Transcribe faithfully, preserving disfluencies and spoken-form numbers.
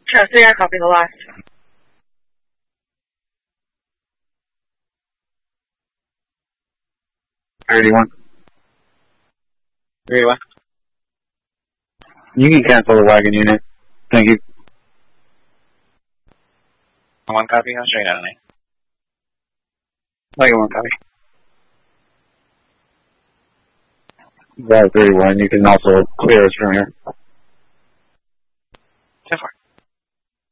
Chelsea, I copy the last. thirty-one. thirty-one. You can cancel the wagon unit. Thank you. One copy, I'll straight out of there. Wagon one copy. That thirty-one, you can also clear us from here.